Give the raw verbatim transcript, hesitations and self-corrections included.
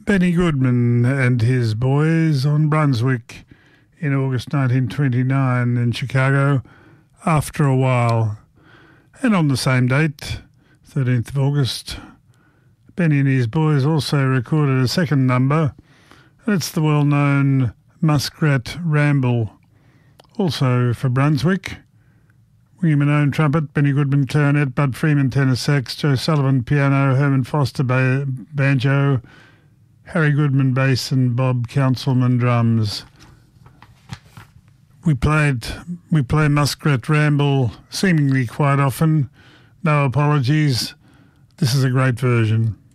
Benny Goodman and his boys on Brunswick in August nineteen twenty-nine in Chicago, After a While. And on the same date, thirteenth of August, Benny and his boys also recorded a second number. It's the well-known Muskrat Ramble, also for Brunswick. William Manone trumpet, Benny Goodman clarinet, Bud Freeman tenor sax, Joe Sullivan piano, Herman Foster ba- banjo, Harry Goodman bass and Bob Councilman drums. We played we play Muskrat Ramble seemingly quite often. No apologies. This is a great version.